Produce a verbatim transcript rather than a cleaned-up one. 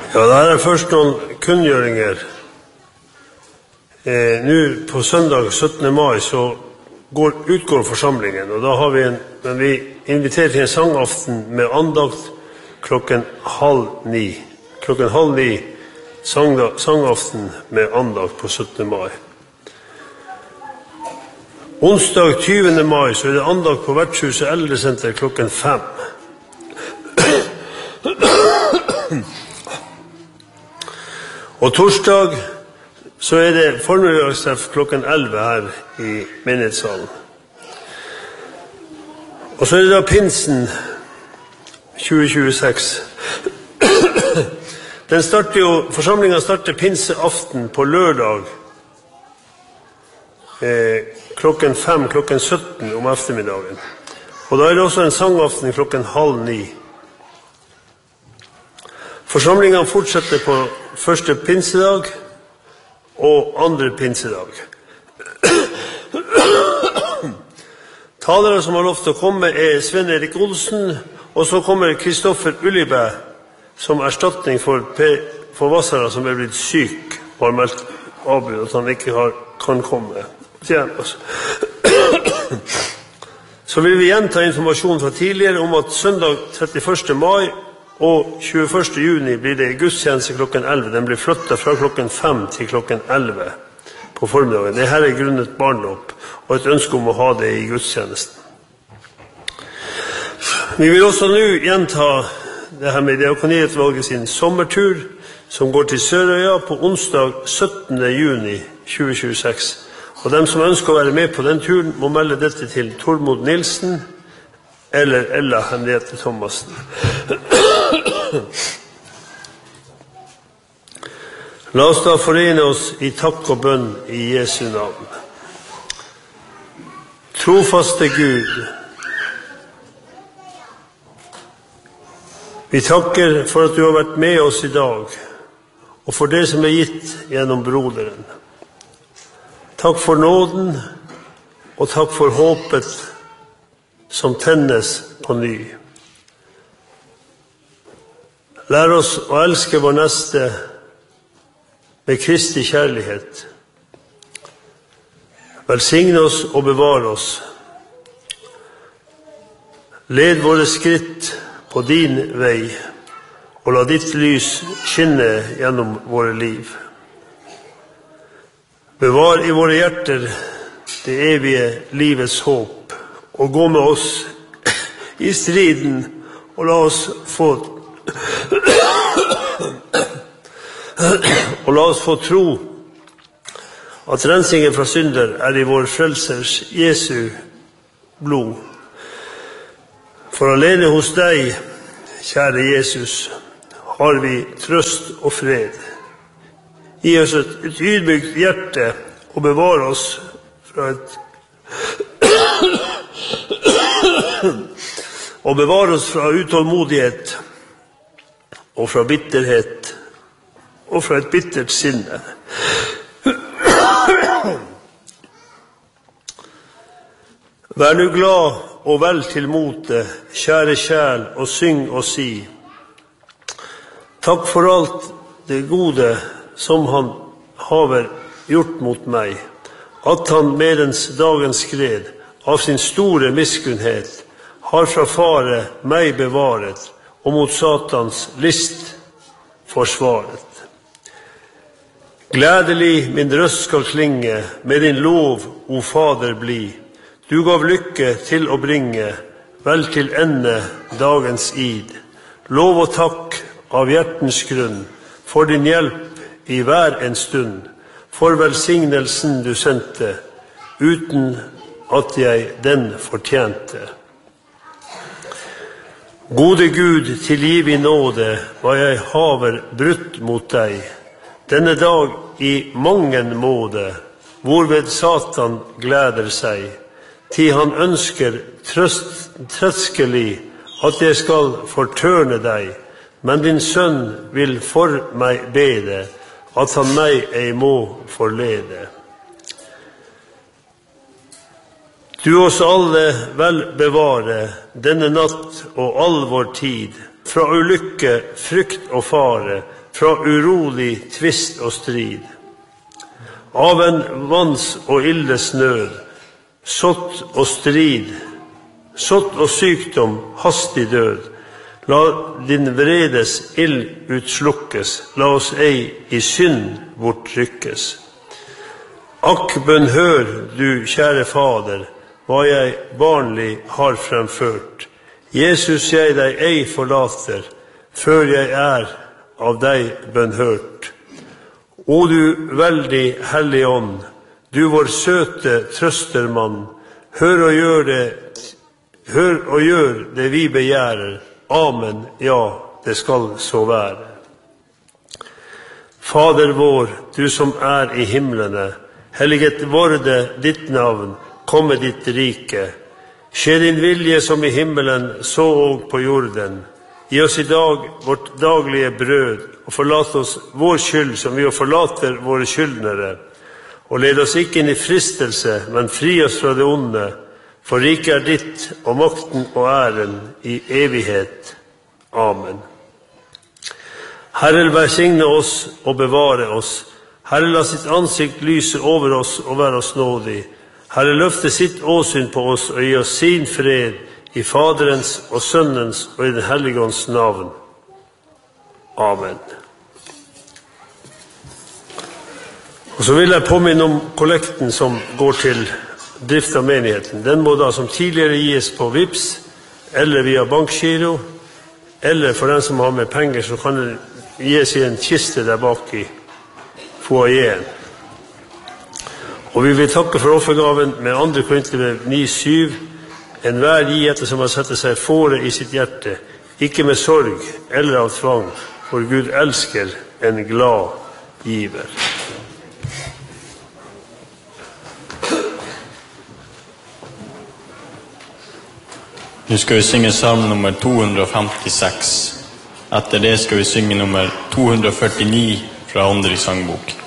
Ja, det her er først noen kunngjøringer. Eh, nu på søndag syttende mai så går, utgår forsamlingen, og da har vi en, men vi inviterer til en sangaften med andakt klokken halv ni. Klokken halv ni sang, sangaften med andakt på syttende mai. Onsdag tyvende mai så er det andakt på Vertshuset Eldresenter klokken fem. Og torsdag så er det formiddagsstreff klokken elleve her i menighetssalen. Og så er det da pinsen tjue tjueseks. Den starter jo, forsamlingen starter pinseaften på lørdag eh, klokken fem, klokken sytten om eftermiddagen. Og da er det også en sangaften klokken halv ni. Forsamlingen fortsetter på første pinsedag og andre pinsedag. Talere som har lov til å komme er Sven Erik Olsen, og så kommer Kristoffer Ullibæ som erstatning for, for Vassara som er blitt syk og har meldt avbud at han ikke har, kan komme. Så vil vi gjenta informasjon fra tidligere om at søndag trettiførste mai og tjueførste juni blir det gudstjeneste klokken elleve. Den blir flyttet fra klokken fem til klokken elleve på formiddagen. Det her er grunnet barndåp og et ønske om å ha det i gudstjenesten. Vi vil også nå gjenta det her med Diakoniutvalget sin sommertur som går til Sørøya på onsdag syttende juni tjue tjueseks. Og dem som ønsker å være med på den turen må melde dette til Tormod Nilsen eller Ella Henriette Thomassen. La oss da forene oss i takk og bønn i Jesu navn. Trofaste Gud, vi takker for at du har vært med oss i dag, og for det som er gitt gjennom broderen. Takk for nåden, og takk for håpet som tennes på ny. Lær oss å elske vår neste med Kristi kjærlighet. Velsigne oss og bevare oss. Led våre skritt på din vei, og la ditt lys skinne gjennom våre liv. Bevar i våre hjerter det evige livets håp, og gå med oss i striden, og la oss få og la oss få tro at rensingen fra synder er i vår frelsers Jesu blod. For alene hos deg, kjære Jesus, har vi trøst og fred. Gi oss et, et ydmykt hjerte og bevare oss fra et og bevare oss fra utålmodighet og fra bitterhet og fra et bittert sinne. Vær nu glad og vel til mote, kjære sjæl, og syng og si. Takk for alt det gode som han har gjort mot meg, at han medens dagen skred av sin store miskunnhet har fra fare meg bevaret og mot Satans list forsvaret. Gledelig min røst skal klinge, med din lov, o Fader, bli. Du gav lykke til å bringe, vel til ende dagens id. Lov og takk av hjertens grunn, for din hjelp i hver en stund, for velsignelsen du sendte, uten at jeg den fortjente. Gode Gud, tilgiv i nåde, hva jeg haver brutt mot deg. Denne dag i mangen måte, hvorved Satan gleder seg, til han ønsker trøst, trøskelig at jeg skal fortørne deg, men din sønn vil for meg bede, at han meg ei må forlede. Du oss alle vel bevare denne natt og all vår tid, fra ulykke, frykt og fare, fra urolig tvist og strid. Av en vanns og ildes nød, sått og strid, sått og sykdom, hastig død. La din vredes ild utslukkes, la oss ei i synd bortrykkes. Akk, bønnhør, du kjære Fader, hva jeg barnlig har fremført. Jesus, jeg deg ei forlater, før jeg er av deg bønnhørt. O du veldig hellige ånd, du vår søte trøstermann, hør og gjør det, hør og gjør det vi begjærer. Amen, ja, det skal så være. Fader vår, du som er i himlene, helliget vorde ditt navn, komme ditt rike. Skje din vilje som i himmelen, så og på jorden. Gi oss i dag vårt daglige brød, og forlat oss vår skyld som vi forlater våre skyldnere. Og led oss ikke inn i fristelse, men fri oss fra det onde, for riket er ditt, og makten og æren i evighet. Amen. Herre, velsigne oss og bevare oss. Herre, la sitt ansikt lyse over oss og være oss nådig. Herre, løfte sitt åsyn på oss og gi oss sin fred i Faderens og Sønnens og i den hellige ånds navn. Amen. Og så vil jeg påminne om kollekten som går til drift av menigheten. Den må da som tidligere gis på Vips, eller via bankgiro, eller for den som har med penger, så kan det gis i en kiste der bak i foajeen. Og vi vil takke for offergaven med andre Korinterbrev ni syv. En hver gi etter som har sett seg fore i sitt hjerte, ikke med sorg eller av tvang, for Gud elsker en glad giver. Nu ska vi synge psalm nummer to hundre femtiseks. Etter det skal vi synge nummer to hundre førtini fra Åndelig sangbok.